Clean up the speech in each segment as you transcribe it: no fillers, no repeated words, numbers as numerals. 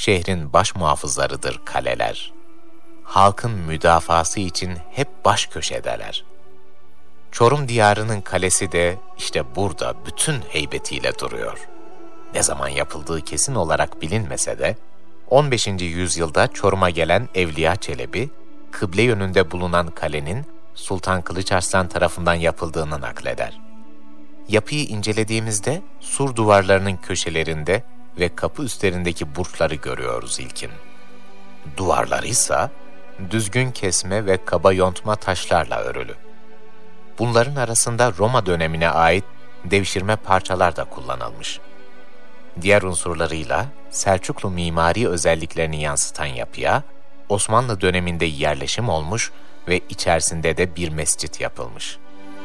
şehrin baş muhafızlarıdır kaleler. Halkın müdafası için hep baş köşedeler. Çorum diyarının kalesi de işte burada bütün heybetiyle duruyor. Ne zaman yapıldığı kesin olarak bilinmese de, 15. yüzyılda Çorum'a gelen Evliya Çelebi, kıble yönünde bulunan kalenin Sultan Kılıç Arslan tarafından yapıldığını nakleder. Yapıyı incelediğimizde sur duvarlarının köşelerinde ve kapı üstlerindeki burçları görüyoruz ilkin. Duvarları ise düzgün kesme ve kaba yontma taşlarla örülü. Bunların arasında Roma dönemine ait devşirme parçalar da kullanılmış. Diğer unsurlarıyla Selçuklu mimari özelliklerini yansıtan yapıya Osmanlı döneminde yerleşim olmuş ve içerisinde de bir mescit yapılmış.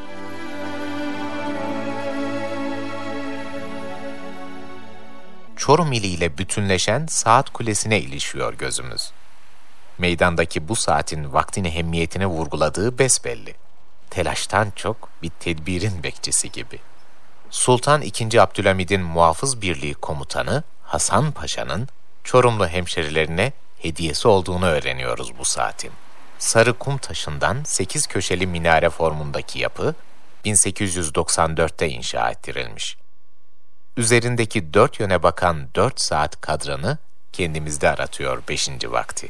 Çorum iliyle bütünleşen saat kulesine ilişiyor gözümüz. Meydandaki bu saatin vaktin ehemmiyetine vurguladığı besbelli. Telaştan çok bir tedbirin bekçisi gibi. Sultan II. Abdülhamid'in muhafız birliği komutanı Hasan Paşa'nın Çorumlu hemşerilerine hediyesi olduğunu öğreniyoruz bu saatin. Sarı kum taşından 8 köşeli minare formundaki yapı 1894'te inşa ettirilmiş. Üzerindeki 4 yöne bakan 4 saat kadranı kendimizde aratıyor 5. vakti.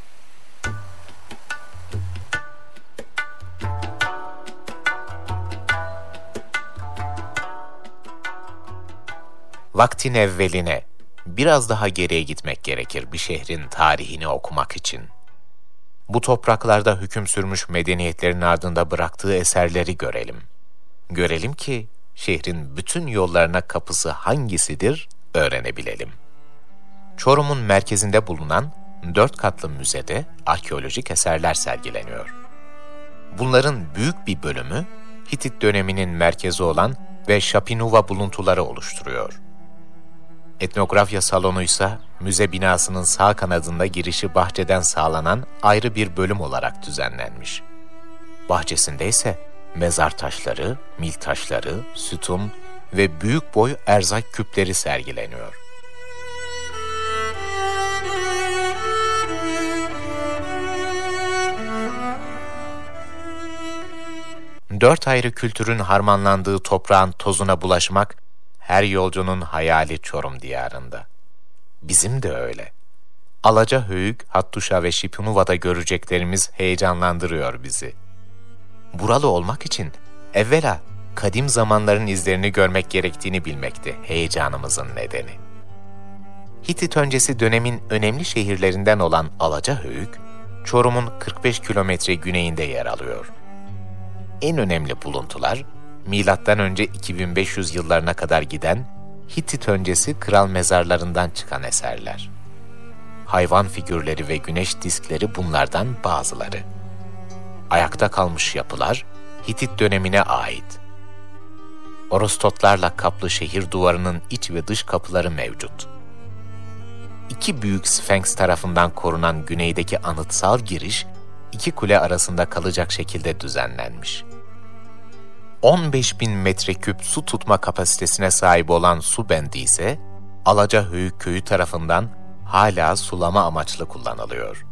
Vaktin evveline, biraz daha geriye gitmek gerekir bir şehrin tarihini okumak için. Bu topraklarda hüküm sürmüş medeniyetlerin ardında bıraktığı eserleri görelim. Görelim ki şehrin bütün yollarına kapısı hangisidir öğrenebilelim. Çorum'un merkezinde bulunan 4 katlı müzede arkeolojik eserler sergileniyor. Bunların büyük bir bölümü Hitit döneminin merkezi olan ve Şapinuva buluntuları oluşturuyor. Etnografya salonu ise müze binasının sağ kanadında girişi bahçeden sağlanan ayrı bir bölüm olarak düzenlenmiş. Bahçesinde ise mezar taşları, mil taşları, sütun ve büyük boy erzak küpleri sergileniyor. Dört ayrı kültürün harmanlandığı toprağın tozuna bulaşmak, her yolcunun hayali Çorum diyarında. Bizim de öyle. Alacahöyük, Hattuşa ve Şipinuva'da göreceklerimiz heyecanlandırıyor bizi. Buralı olmak için evvela kadim zamanların izlerini görmek gerektiğini bilmekti heyecanımızın nedeni. Hitit öncesi dönemin önemli şehirlerinden olan Alacahöyük, Çorum'un 45 kilometre güneyinde yer alıyor. En önemli buluntular, M.Ö. 2500 yıllarına kadar giden Hitit öncesi kral mezarlarından çıkan eserler. Hayvan figürleri ve güneş diskleri bunlardan bazıları. Ayakta kalmış yapılar Hitit dönemine ait. Orostotlarla kaplı şehir duvarının iç ve dış kapıları mevcut. 2 büyük Sfenks tarafından korunan güneydeki anıtsal giriş, 2 kule arasında kalacak şekilde düzenlenmiş. 15.000 metreküp su tutma kapasitesine sahip olan su bendi ise Alacahöyük köyü tarafından hala sulama amaçlı kullanılıyor.